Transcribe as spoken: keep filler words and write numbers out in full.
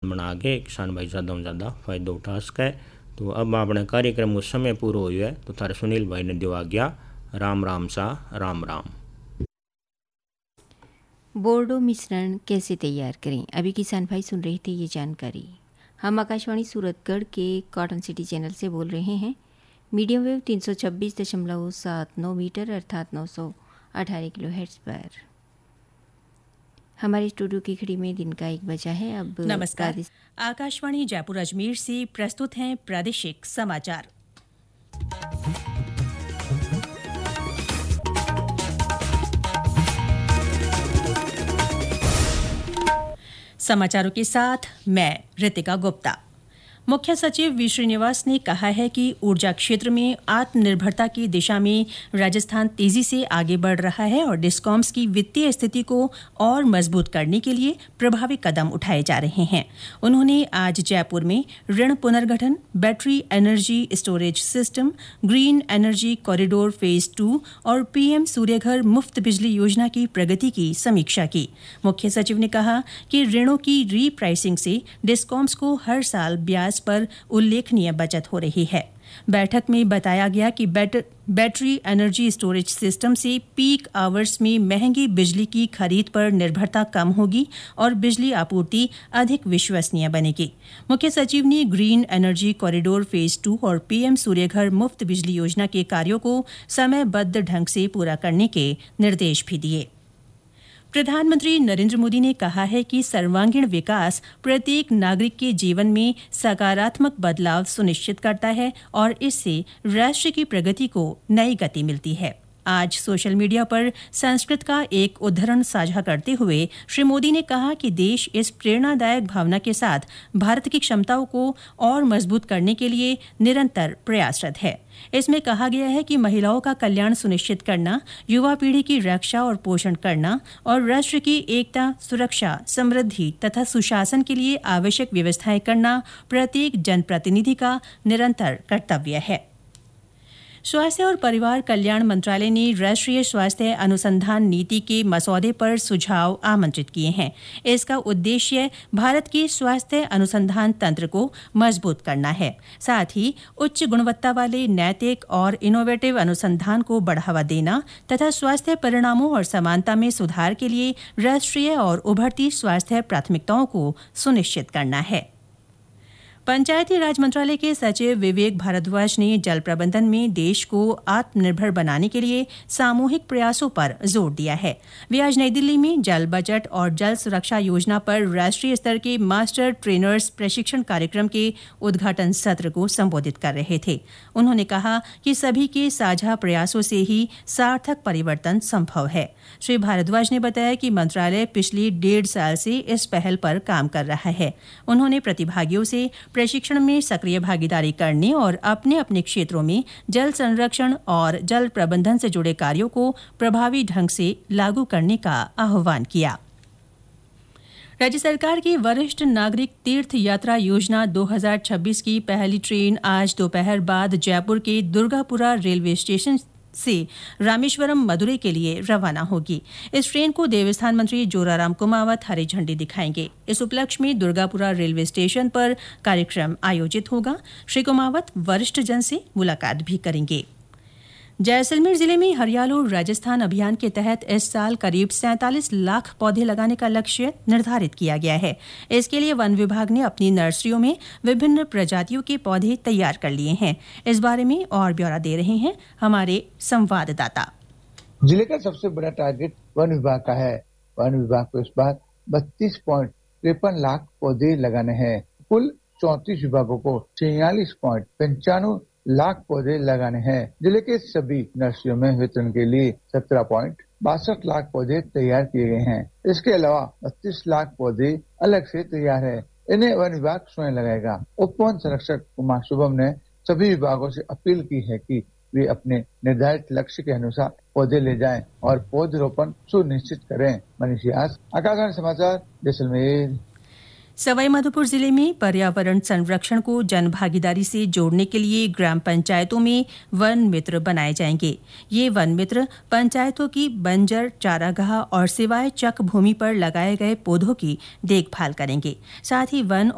बना आगे किसान भाई ज़्यादा में ज़्यादा फ़ायदा उठा सके। तो अब अपने कार्यक्रम को समय पूरा हुआ है तो थारे सुनील भाई ने दिवा गया राम राम सा राम राम। बोर्डो मिश्रण कैसे तैयार करें, अभी किसान भाई सुन रहे थे ये जानकारी। हम आकाशवाणी सूरतगढ़ के कॉटन सिटी चैनल से बोल रहे हैं। मीडियम वेव तीन सौ छब्बीस दशमलव सात नौ मीटर अर्थात नौ सौ अठारह किलो हेर्ट्ज पर। हमारे स्टूडियो की खड़ी में दिन का एक बजा है। अब नमस्कार, आकाशवाणी जयपुर अजमेर से प्रस्तुत हैं प्रादेशिक समाचार। समाचारों के साथ मैं रितिका गुप्ता। मुख्य सचिव वी श्रीनिवास ने कहा है कि ऊर्जा क्षेत्र में आत्मनिर्भरता की दिशा में राजस्थान तेजी से आगे बढ़ रहा है और डिस्कॉम्स की वित्तीय स्थिति को और मजबूत करने के लिए प्रभावी कदम उठाए जा रहे हैं। उन्होंने आज जयपुर में ऋण पुनर्गठन, battery energy storage system, green energy corridor phase two और पीएम सूर्यघर मुफ्त बिजली योजना की प्रगति की समीक्षा की। मुख्य सचिव ने कहा कि ऋणों की रीप्राइसिंग से डिस्कॉम्स को हर साल ब्याज पर उल्लेखनीय बचत हो रही है। बैठक में बताया गया कि batter, battery energy storage system से पीक आवर्स में महंगी बिजली की खरीद पर निर्भरता कम होगी और बिजली आपूर्ति अधिक विश्वसनीय बनेगी। मुख्य सचिव ने green energy corridor phase two और पीएम सूर्यघर मुफ्त बिजली योजना के कार्यों को समयबद्ध ढंग से पूरा करने के निर्देश भी दिए। प्रधानमंत्री नरेंद्र मोदी ने कहा है कि सर्वांगीण विकास प्रत्येक नागरिक के जीवन में सकारात्मक बदलाव सुनिश्चित करता है और इससे राष्ट्र की प्रगति को नई गति मिलती है। आज सोशल मीडिया पर संस्कृत का एक उद्धरण साझा करते हुए श्री मोदी ने कहा कि देश इस प्रेरणादायक भावना के साथ भारत की क्षमताओं को और मजबूत करने के लिए निरंतर प्रयासरत है। इसमें कहा गया है कि महिलाओं का कल्याण सुनिश्चित करना, युवा पीढ़ी की रक्षा और पोषण करना और राष्ट्र की एकता, सुरक्षा, समृद्धि तथा सुशासन के लिए आवश्यक व्यवस्थाएं करना प्रत्येक जनप्रतिनिधि का निरंतर कर्तव्य है। स्वास्थ्य और परिवार कल्याण मंत्रालय ने राष्ट्रीय स्वास्थ्य अनुसंधान नीति के मसौदे पर सुझाव आमंत्रित किए हैं। इसका उद्देश्य भारत के स्वास्थ्य अनुसंधान तंत्र को मजबूत करना है, साथ ही उच्च गुणवत्ता वाले नैतिक और इनोवेटिव अनुसंधान को बढ़ावा देना तथा स्वास्थ्य परिणामों और समानता में सुधार के लिए राष्ट्रीय और उभरती स्वास्थ्य प्राथमिकताओं को सुनिश्चित करना है। पंचायती राज मंत्रालय के सचिव विवेक भारद्वाज ने जल प्रबंधन में देश को आत्मनिर्भर बनाने के लिए सामूहिक प्रयासों पर जोर दिया है। वे आज नई दिल्ली में जल बजट और जल सुरक्षा योजना पर राष्ट्रीय स्तर के मास्टर ट्रेनर्स प्रशिक्षण कार्यक्रम के उद्घाटन सत्र को संबोधित कर रहे थे। उन्होंने कहा कि सभी के साझा प्रयासों से ही सार्थक परिवर्तन संभव है। श्री भारद्वाज ने बताया कि मंत्रालय पिछले डेढ़ साल से इस पहल पर काम कर रहा है। उन्होंने प्रतिभागियों से प्रशिक्षण में सक्रिय भागीदारी करने और अपने अपने क्षेत्रों में जल संरक्षण और जल प्रबंधन से जुड़े कार्यों को प्रभावी ढंग से लागू करने का आह्वान किया। राज्य सरकार की वरिष्ठ नागरिक तीर्थ यात्रा योजना दो हज़ार छब्बीस की पहली ट्रेन आज दोपहर बाद जयपुर के दुर्गापुरा रेलवे स्टेशन से रामेश्वरम मदुरै के लिए रवाना होगी। इस ट्रेन को देवस्थान मंत्री जोराराम कुमावत हरी झंडी दिखाएंगे। इस उपलक्ष्य में दुर्गापुरा रेलवे स्टेशन पर कार्यक्रम आयोजित होगा। श्री कुमावत वरिष्ठ जन से मुलाकात भी करेंगे। जैसलमेर जिले में हरियालो राजस्थान अभियान के तहत इस साल करीब सैंतालीस लाख पौधे लगाने का लक्ष्य निर्धारित किया गया है। इसके लिए वन विभाग ने अपनी नर्सरियों में विभिन्न प्रजातियों के पौधे तैयार कर लिए हैं। इस बारे में और ब्यौरा दे रहे हैं हमारे संवाददाता। जिले का सबसे बड़ा टारगेट वन विभाग का है। वन विभाग को इस बार बत्तीस पॉइंट तिरपन लाख पौधे लगाने हैं। कुल चौंतीस विभागों को छियालीस पॉइंट पंचानवे लाख पौधे लगाने हैं। जिले के सभी नर्सरियों में वितरण के लिए सत्रह पॉइंट बासठ लाख पौधे तैयार किए गए हैं। इसके अलावा बत्तीस लाख पौधे अलग से तैयार है। इन्हें वन विभाग स्वयं लगाएगा। उप वन संरक्षक कुमार शुभम ने सभी विभागों से अपील की है कि वे अपने निर्धारित लक्ष्य के अनुसार पौधे ले जाएं और पौधरोपण सुनिश्चित करें। मनीष व्यास, आकाशवाणी समाचार, जैसलमेर। सवाईमाधोपुर जिले में पर्यावरण संरक्षण को जन भागीदारी से जोड़ने के लिए ग्राम पंचायतों में वन मित्र बनाए जाएंगे। ये वन मित्र पंचायतों की बंजर चारागाह और सिवाय चक भूमि पर लगाए गए पौधों की देखभाल करेंगे। साथ ही वन